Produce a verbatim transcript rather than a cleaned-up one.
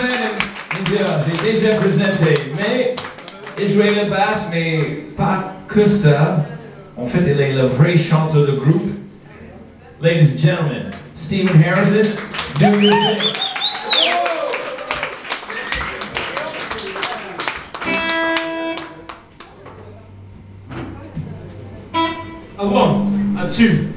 mesdames et messieurs, j'ai déjà présenté, mais il jouait la basse, mais pas que ça. En fait, il est le vrai chanteur du groupe. Ladies and gentlemen, Stephen Harrison, do your thing. A one, a two.